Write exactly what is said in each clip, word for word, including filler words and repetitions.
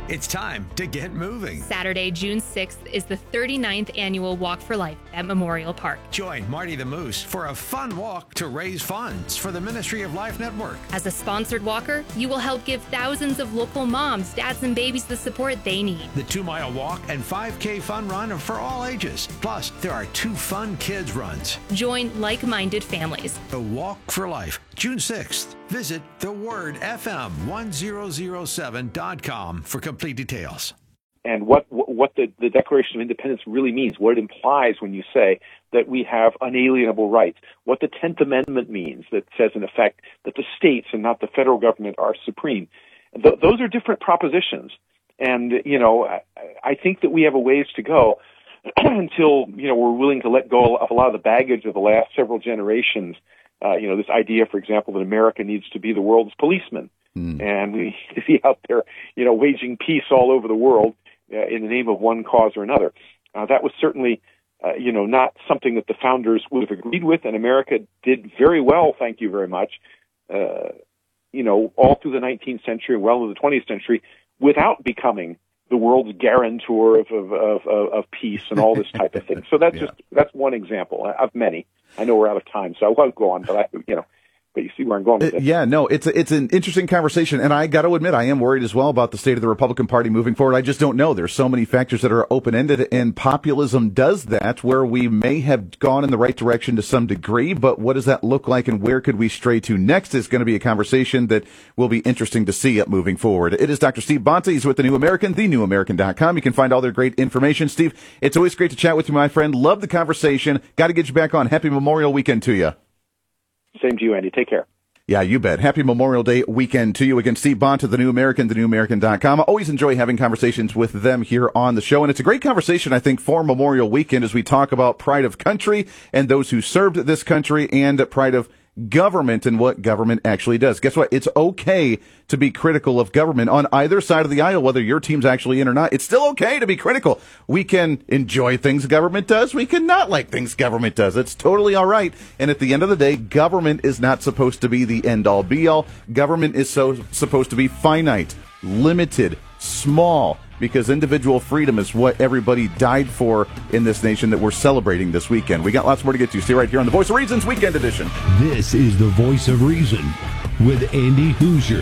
It's time to get moving. Saturday, June sixth is the thirty-ninth annual Walk for Life at Memorial Park. Join Marty the Moose for a fun walk to raise funds for the Ministry of Life Network. As a sponsored walker, you will help give thousands of local moms, dads, and babies the support they need. The two-mile walk and five K fun run are for all ages. Plus, there are two fun kids runs. Join like-minded families. The Walk for Life, June sixth. Visit the word f m one thousand seven dot com for complete details. And what what the, the Declaration of Independence really means, what it implies when you say that we have unalienable rights, what the tenth Amendment means that says, in effect, that the states and not the federal government are supreme. Th- those are different propositions. And, you know, I, I think that we have a ways to go until, you know, we're willing to let go of a lot of the baggage of the last several generations. Uh, you know, this idea, for example, that America needs to be the world's policeman. Mm. And we see out there, you know, waging peace all over the world uh, in the name of one cause or another. Uh, that was certainly, uh, you know, not something that the founders would have agreed with, and America did very well, thank you very much, uh, you know, all through the nineteenth century and well into the twentieth century without becoming the world's guarantor of, of, of, of peace and all this type of thing. So that's yeah. just, that's one example of many. I know we're out of time, so I won't go on, but I, you know, but you see where I'm going with this. Yeah, no, it's a, it's an interesting conversation, and I got to admit, I am worried as well about the state of the Republican Party moving forward. I just don't know. There's so many factors that are open-ended, and populism does that, where we may have gone in the right direction to some degree, but what does that look like, and where could we stray to next is going to be a conversation that will be interesting to see moving forward. It is Doctor Steve Bonta. He's with The New American, the new american dot com. You can find all their great information. Steve, it's always great to chat with you, my friend. Love the conversation. Got to get you back on. Happy Memorial Weekend to you. Same to you, Andy. Take care. Yeah, you bet. Happy Memorial Day weekend to you. Again, Steve Bonta, The New American, the new american dot com. I always enjoy having conversations with them here on the show, and it's a great conversation, I think, for Memorial Weekend as we talk about pride of country and those who served this country and pride of government and what government actually does. Guess what? It's okay to be critical of government on either side of the aisle, whether your team's actually in or not. It's still okay to be critical. We can enjoy things government does. We can not like things government does. It's totally all right. And at the end of the day, government is not supposed to be the end-all, be-all. Government is so supposed to be finite, limited, small, because individual freedom is what everybody died for in this nation that we're celebrating this weekend. We got lots more to get to. Stay right here on the Voice of Reason's Weekend Edition. This is the Voice of Reason with Andy Hoosier.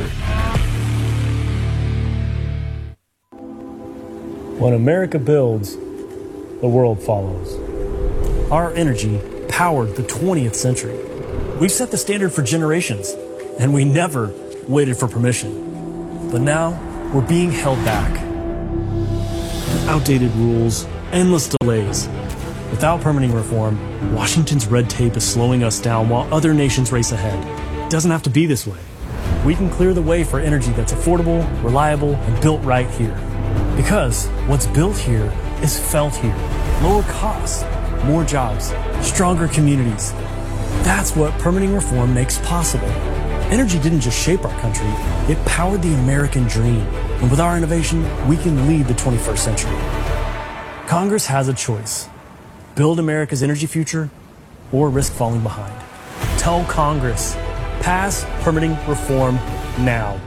When America builds, the world follows. Our energy powered the twentieth century. We've set the standard for generations, and we never waited for permission. But now, we're being held back. Outdated rules, endless delays. Without permitting reform, Washington's red tape is slowing us down while other nations race ahead. It doesn't have to be this way. We can clear the way for energy that's affordable, reliable, and built right here. Because what's built here is felt here. Lower costs, more jobs, stronger communities. That's what permitting reform makes possible. Energy didn't just shape our country, it powered the American dream. And with our innovation, we can lead the twenty-first century. Congress has a choice. Build America's energy future or risk falling behind. Tell Congress, pass permitting reform now.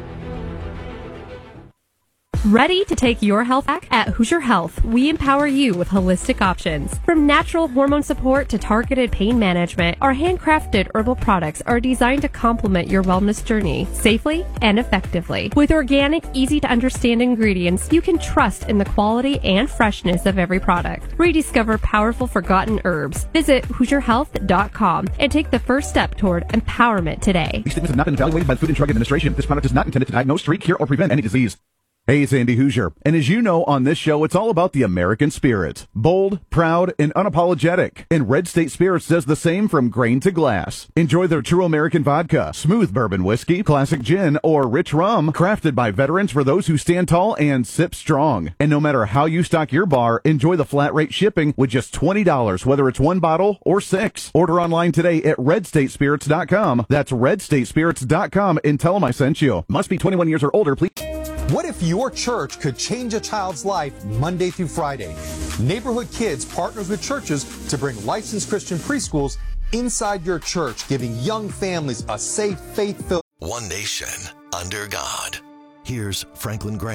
Ready to take your health back? At Hoosier Health, we empower you with holistic options. From natural hormone support to targeted pain management, our handcrafted herbal products are designed to complement your wellness journey safely and effectively. With organic, easy-to-understand ingredients, you can trust in the quality and freshness of every product. Rediscover powerful forgotten herbs. Visit Hoosier Health dot com and take the first step toward empowerment today. These statements have not been evaluated by the Food and Drug Administration. This product is not intended to diagnose, treat, cure, or prevent any disease. Hey, it's Andy Hoosier, and as you know, on this show, it's all about the American spirit. Bold, proud, and unapologetic. And Red State Spirits does the same from grain to glass. Enjoy their true American vodka, smooth bourbon whiskey, classic gin, or rich rum, crafted by veterans for those who stand tall and sip strong. And no matter how you stock your bar, enjoy the flat rate shipping with just twenty dollars, whether it's one bottle or six. Order online today at red state spirits dot com. That's red state spirits dot com, and tell them I sent you. Must be twenty-one years or older, please. What if your church could change a child's life Monday through Friday? Neighborhood Kids partners with churches to bring licensed Christian preschools inside your church, giving young families a safe, faith-filled... One nation under God. Here's Franklin Graham.